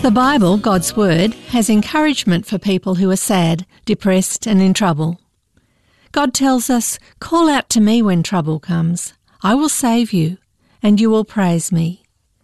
The Bible, God's Word, has encouragement for people who are sad, depressed and in trouble. God tells us, "Call out to me when trouble comes. I will save you, and you will praise me."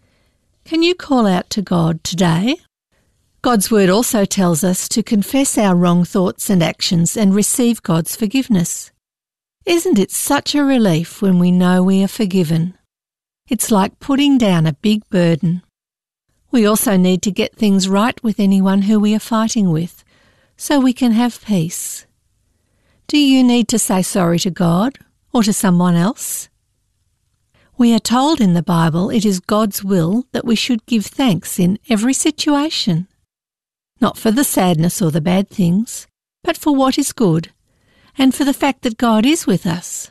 Can you call out to God today? God's Word also tells us to confess our wrong thoughts and actions and receive God's forgiveness. Isn't it such a relief when we know we are forgiven? It's like putting down a big burden. We also need to get things right with anyone who we are fighting with, so we can have peace. Do you need to say sorry to God or to someone else? We are told in the Bible it is God's will that we should give thanks in every situation. Not for the sadness or the bad things, but for what is good, and for the fact that God is with us.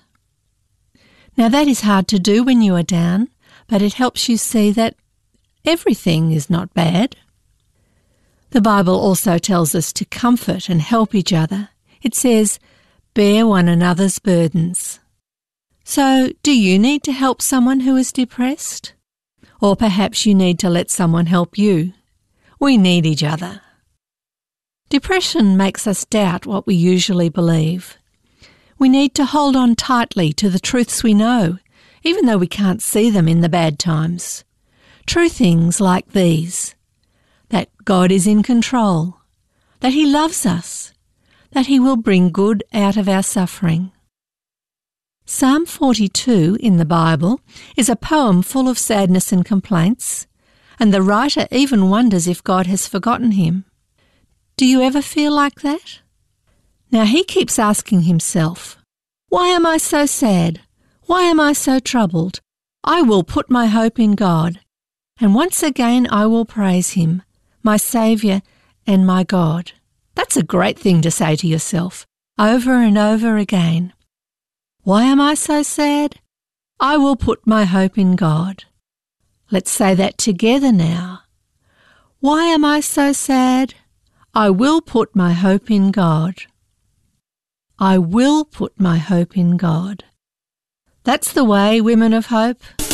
Now that is hard to do when you are down, but it helps you see that everything is not bad. The Bible also tells us to comfort and help each other. It says, "Bear one another's burdens." So, do you need to help someone who is depressed? Or perhaps you need to let someone help you. We need each other. Depression makes us doubt what we usually believe. We need to hold on tightly to the truths we know, even though we can't see them in the bad times. True things like these: that God is in control, that He loves us, that He will bring good out of our suffering. Psalm 42 in the Bible is a poem full of sadness and complaints, and the writer even wonders if God has forgotten him. Do you ever feel like that? Now he keeps asking himself, "Why am I so sad? Why am I so troubled? I will put my hope in God, and once again I will praise Him, my Saviour and my God." That's a great thing to say to yourself, over and over again. Why am I so sad? I will put my hope in God. Let's say that together now. Why am I so sad? I will put my hope in God. I will put my hope in God. That's the way, women of hope.